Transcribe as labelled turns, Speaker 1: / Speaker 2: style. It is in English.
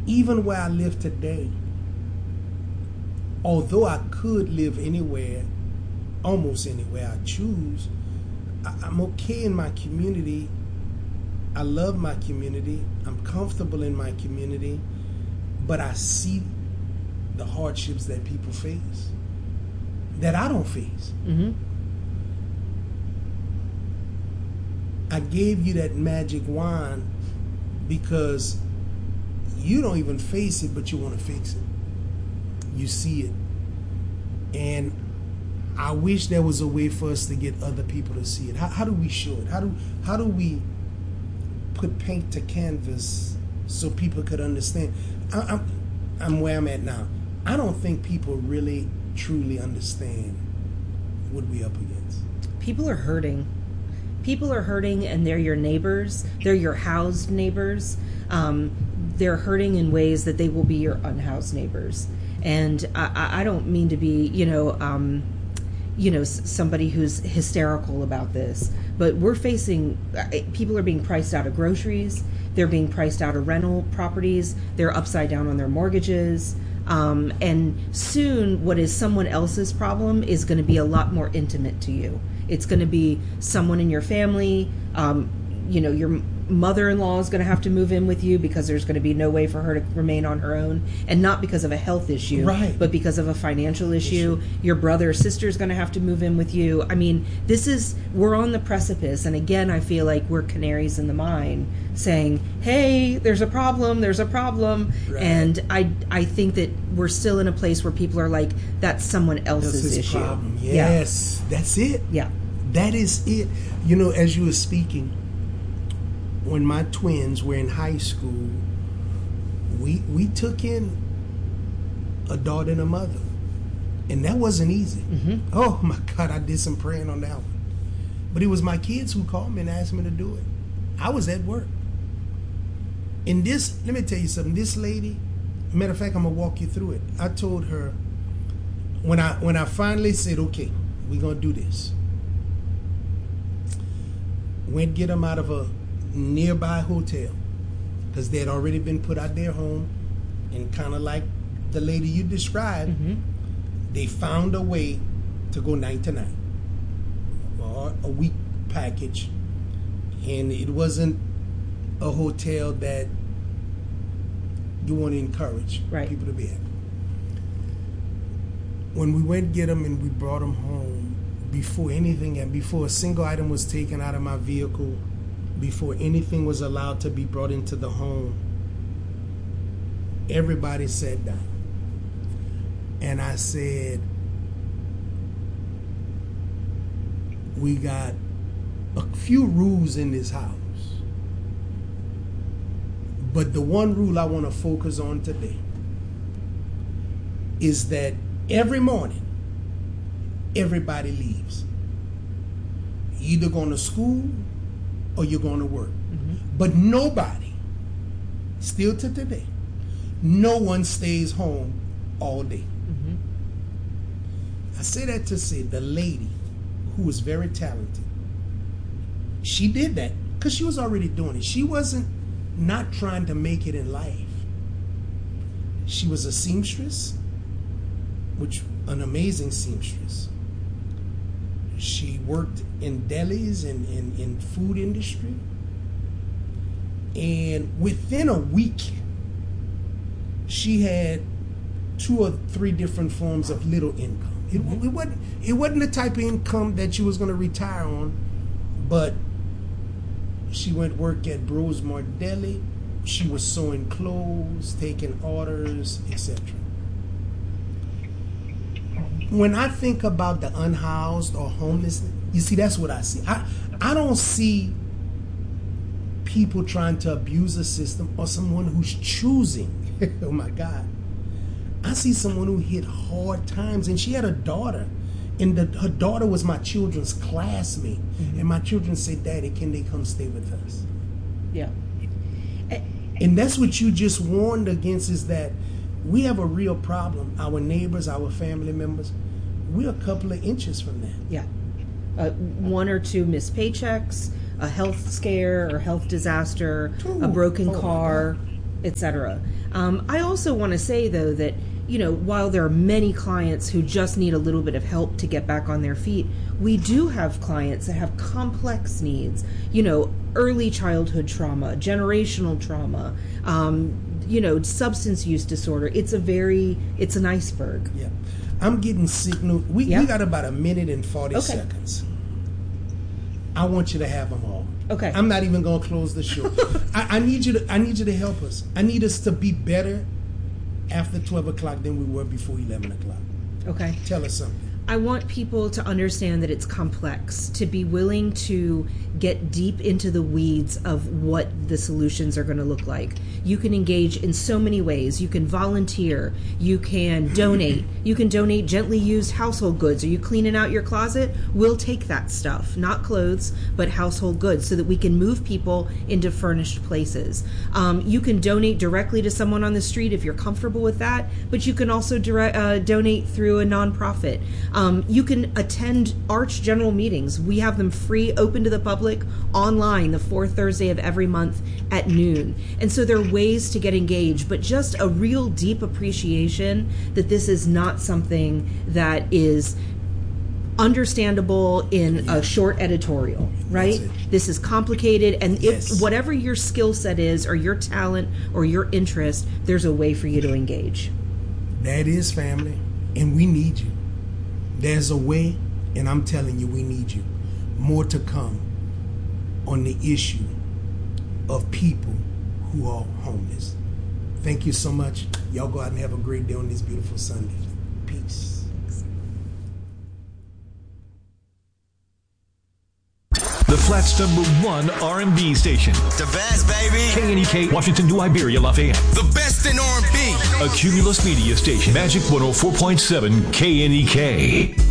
Speaker 1: even where I live today, although I could live anywhere, almost anywhere I choose, I'm okay in my community. I love my community. I'm comfortable in my community, but I see the hardships that people face that I don't face.
Speaker 2: Mm-hmm.
Speaker 1: I gave you that magic wand because you don't even face it, but you want to fix it. You see it. And I wish there was a way for us to get other people to see it. How do we show it? How do we put paint to canvas so people could understand? I'm where I'm at now. I don't think people really truly understand what we're up against.
Speaker 2: People are hurting. People are hurting, and they're your neighbors. They're your housed neighbors. They're hurting in ways that they will be your unhoused neighbors. And I don't mean to be, somebody who's hysterical about this, but we're facing, people are being priced out of groceries. They're being priced out of rental properties. They're upside down on their mortgages. And soon what is someone else's problem is going to be a lot more intimate to you. It's going to be someone in your family. Your mother-in-law is going to have to move in with you because there's going to be no way for her to remain on her own, and not because of a health issue,
Speaker 1: right,
Speaker 2: but because of a financial issue. Your brother or sister is going to have to move in with you. I mean, we're on the precipice, and again, I feel like we're canaries in the mine saying, hey, there's a problem, right. And I think that we're still in a place where people are like, that's someone else's issue.
Speaker 1: Problem. Yes, yeah. That's it.
Speaker 2: Yeah.
Speaker 1: That is it. As you were speaking, when my twins were in high school, we took in a daughter and a mother, and that wasn't easy.
Speaker 2: Mm-hmm.
Speaker 1: Oh my God, I did some praying on that one. But it was my kids who called me and asked me to do it. I was at work. And let me tell you something. This lady, matter of fact, I'm gonna walk you through it. I told her when I finally said, okay, we're gonna do this. Went get them out of a nearby hotel because they had already been put out their home, and kind of like the lady you described,
Speaker 2: mm-hmm.
Speaker 1: they found a way to go night to night or a week package, and it wasn't a hotel that you want to encourage
Speaker 2: right.
Speaker 1: people to be at. When we went get them and we brought them home, before anything and before a single item was taken out of my vehicle, before anything was allowed to be brought into the home, everybody sat down. And I said, we got a few rules in this house, but the one rule I want to focus on today is that every morning, everybody leaves. You're either going to school or you're going to work.
Speaker 2: Mm-hmm.
Speaker 1: But nobody, still to today, no one stays home all day.
Speaker 2: Mm-hmm.
Speaker 1: I say that to say the lady who was very talented, she did that because she was already doing it. She wasn't not trying to make it in life. She was a seamstress, an amazing seamstress. She worked in delis and in food industry. And within a week, she had 2 or 3 different forms of little income. It wasn't the type of income that she was going to retire on, but she went work at Rosemont Deli. She was sewing clothes, taking orders, etc. When I think about the unhoused or homeless, you see, that's what I see. I don't see people trying to abuse a system or someone who's choosing. Oh my God. I see someone who hit hard times, and she had a daughter, and her daughter was my children's classmate. Mm-hmm. And my children said, Daddy, can they come stay with us?
Speaker 2: Yeah.
Speaker 1: And that's what you just warned against, is that we have a real problem. Our neighbors, our family members, we're a couple of inches from that.
Speaker 2: Yeah. 1 or 2 missed paychecks, a health scare or health disaster, a broken car. etc. I also want to say, though, that while there are many clients who just need a little bit of help to get back on their feet, we do have clients that have complex needs, early childhood trauma, generational trauma, substance use disorder. It's an iceberg.
Speaker 1: Yeah. I'm getting signal. We got about a minute and 40 seconds. I want you to have them all.
Speaker 2: Okay.
Speaker 1: I'm not even going to close the show. I need you to help us. I need us to be better after 12 o'clock than we were before 11 o'clock.
Speaker 2: Okay.
Speaker 1: Tell us something.
Speaker 2: I want people to understand that it's complex, to be willing to get deep into the weeds of what the solutions are going to look like. You can engage in so many ways. You can volunteer. You can donate. You can donate gently used household goods. Are you cleaning out your closet? We'll take that stuff, not clothes, but household goods, so that we can move people into furnished places. You can donate directly to someone on the street if you're comfortable with that, but you can also donate through a nonprofit. You can attend Arch General Meetings. We have them free, open to the public, online the fourth Thursday of every month at noon. And so there are ways to get engaged, but just a real deep appreciation that this is not something that is understandable in a short editorial, right? This is complicated, and if whatever your skill set is, or your talent, or your interest, there's a way for you to engage.
Speaker 1: That is, family, and we need you. There's a way, and I'm telling you, we need you. More to come on the issue of people who are homeless. Thank you so much. Y'all go out and have a great day on this beautiful Sunday. Peace.
Speaker 3: The Flats #1 R&B station.
Speaker 4: The best, baby.
Speaker 3: KNEK, Washington, New Iberia, Lafayette.
Speaker 4: The best in R&B.
Speaker 3: A Cumulus Media station. Magic 104.7 KNEK.